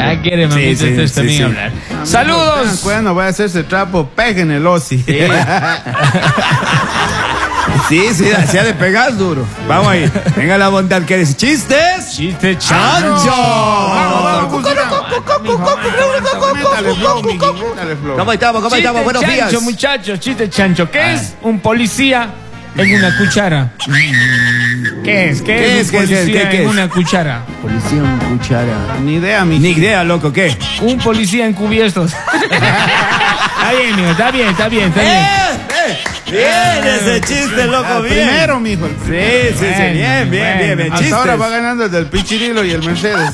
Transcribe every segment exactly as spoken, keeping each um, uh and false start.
Ah, quiere, mamita, Sí, sí, ustedes sí, también sí. hablar. Amigo, Saludos. Cuando vaya a hacerse trapo, peguen el osi. Sí, sí, se ha de pegar duro. Vamos ahí. Venga la bondad que dice chistes. Chiste ¡Chancho! Vamos, vamos, métale flow, miji, métale flow. ¿Cómo estamos? ¿Cómo estamos? Buenos chancho, días. muchachos, chiste chancho. ¿Qué es un policía en una cuchara? ¿Qué es? ¿Qué, ¿Qué es es? un ¿Qué es? policía ¿Qué- qué en es? una cuchara? Policía en cuchara. Ni idea, miji. Ni idea, loco, ¿qué? Un policía en cubiertos. Está bien, mijo, está bien, está bien, está bien. ¡Eh! Bien ese chiste, loco, Ah, bien. primero, mijo. el Sí, primero. sí, sí, Bueno, bien, bien, bien, bueno. bien. Hasta Chistes. ahora va ganando el del Pichirilo y el Mercedes.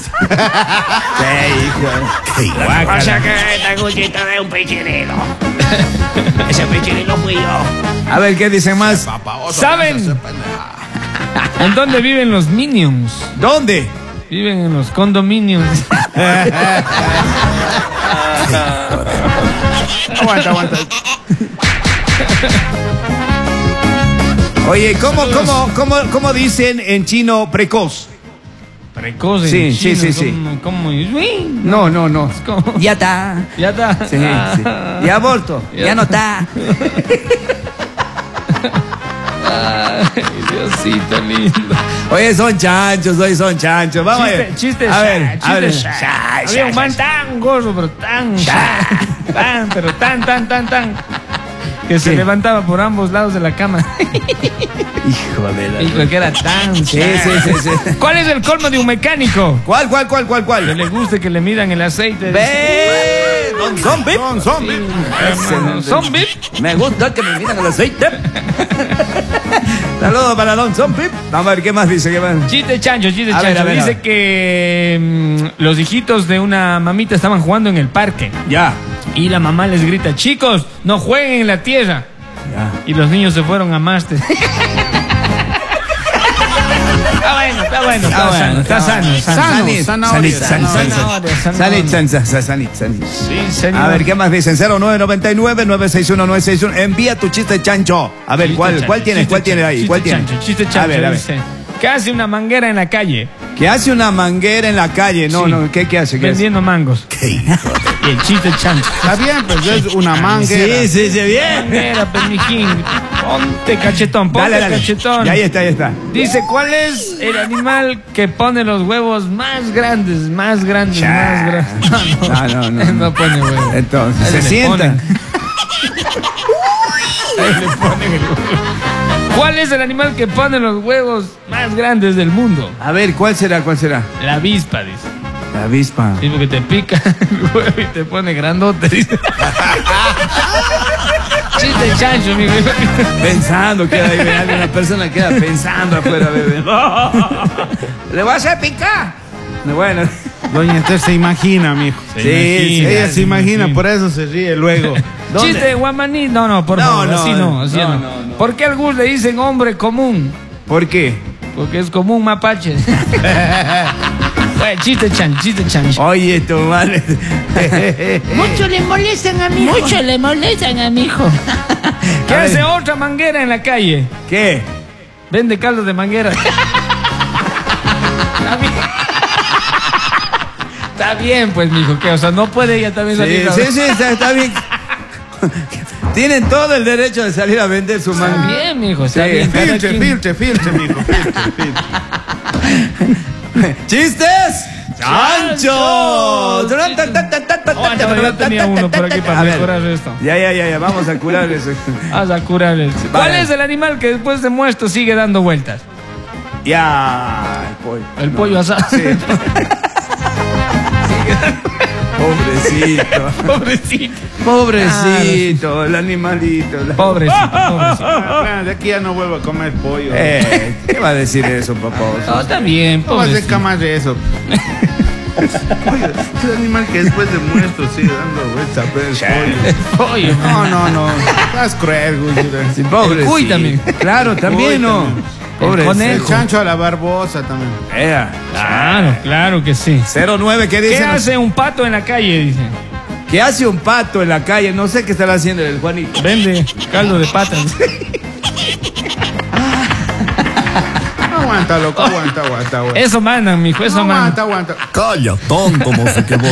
Sí, hijo. Guácala. O sea que esta cuchita de un pichirilo. Ese pichirilo fui yo. A ver, ¿qué dicen más? ¿Saben en dónde viven los minions? ¿Dónde? Viven en los condominios. Aguanta, aguanta. Oye, ¿cómo, cómo, cómo, cómo dicen en chino precoz? Precoz en Sí, sí, chino, sí, sí. como- como- uy, No, no, no. como- Ya está. Ya está. Sí, sí. Y aborto. Ya no está. Ay, Diosito lindo. Oye, son chanchos, hoy son chanchos. Vamos a Chiste, ver. chiste, a ver, chiste, a ver. sha. Había un man tan gordo, pero tan, tan, pero tan, tan, tan, tan, que se ¿Qué? levantaba por ambos lados de la cama. Hijo de la... Hijo, que era tan. Sí, sí, sí, sí. ¿Cuál es el colmo de un mecánico? ¿Cuál, cuál, cuál, cuál, Que cuál? le guste que le midan el aceite. ¡Ve! Don Zombie. Son zombies. Hermano, ¿zombie? Me gusta que me miran el aceite. Saludos para Don Zombie. Vamos a ver qué más dice. ¿Qué más? Chiste chancho, chiste A chancho. ver, a ver, a Dice ver. que mm, los hijitos de una mamita estaban jugando en el parque. Ya. Y la mamá les grita, chicos, no jueguen en la tierra. Ya. Y los niños se fueron a máster. Está bueno, está bueno, está bueno, sano, está está sano, bueno. sano. Sano, zanahoria, Sanit, sanit, zanahoria. Zanahoria, sanit. zanahoria. Sanit, sanit, sanit, sanit. Sí, señor. A ver, ¿qué más dicen? cero nueve nueve nueve nueve seis uno nueve seis uno. Envía tu chiste chancho. A ver, Chiste ¿cuál, chancho, cuál tienes? chiste ¿Cuál tienes chancho, ahí? chiste ¿Cuál tienes? chancho, chiste chancho, A ver, a ver. dice, ¿qué hace una manguera en la calle? ¿Qué hace una manguera en la calle? No, Sí. no, ¿qué, qué hace? ¿Qué hace? Vendiendo mangos. Y el chiste chancho. Está bien, pues es una manguera. Sí, sí, sí, bien. Manguera, permijín. Ponte cachetón, ponte Dale, dale. cachetón. Y ahí está, ahí está. Dice, ¿cuál es el animal que pone los huevos más grandes, más grandes, Cha. más grandes? No, no, no. No pone huevos. Entonces, Ahí se le sienta. ponen. Ahí le ponen el huevo. ¿Cuál es el animal que pone los huevos más grandes del mundo? A ver, ¿cuál será? ¿Cuál será? La avispa, dice. La avispa. Sí, porque te pica el huevo y te pone grandote, dice. Chiste chancho, amigo. Pensando, queda ahí, ve, alguna persona queda pensando afuera, bebé. ¿Le vas a picar? Bueno, Doña Esther se imagina, mijo. sí, sí. Ella se imagina, por eso se ríe luego. ¿Dónde? Chiste de guamaní. No, no, por No, favor, no, así no, así no, no. no, no. ¿Por qué a algunos le dicen hombre común? ¿Por qué? Porque es común mapache. Bueno, chiste chancho, chiste chancho. Oye, tu madre. Mucho le molestan a mi hijo. Mucho le molestan a mi hijo. ¿Qué A hace ver. otra manguera en la calle? ¿Qué? Vende caldo de manguera. Está bien. Está bien, pues, mijo, que, o sea, no puede ella también Sí, salir a sí, sí, está, está bien. Tienen todo el derecho de salir a vender su Está manga. bien, mijo, está Sí. bien. cada Filtre, quien- filtre, filtre, mijo. Filtre, filtre. ¡Chistes! ¡Chancho! Aguanta, yo tenía uno por aquí para A ver. mejorar esto. Ya, ya, ya, ya, vamos a curar eso. Vas a curar el... ¿Cuál Vale. es el animal que después de muerto sigue dando vueltas? Ya, el pollo. El pollo asado. Sí. Pobrecito. Pobrecito. Pobrecito, el animalito. la- Pobrecito, pobrecito. Ah, bueno, de aquí ya no vuelvo a comer pollo. Eh, ¿qué va a decir eso, papá? No, está bien, ¿Cómo hace pobrecito. camas de eso? Oye, es un animal que después de muerto sigue dando vueltas a ver el pollo. Pollo. No, no, no. Estás cruel, güey. Sí, pobre. El cuy también. Claro, también, Cuy ¿no? también. Pobre. El conejo. El chancho a la barbosa también. Ea. Claro, claro que sí. cero nueve, ¿qué ¿Qué dice? hace un pato en la calle? Dice. ¿Qué hace un pato en la calle? No sé qué estará haciendo el Juanito. Vende caldo de patas. Aguanta, loco, aguanta, aguanta, aguanta. Eso mandan, mijo, eso mandan. Aguanta, aguanta. Calla, tonto, no sé qué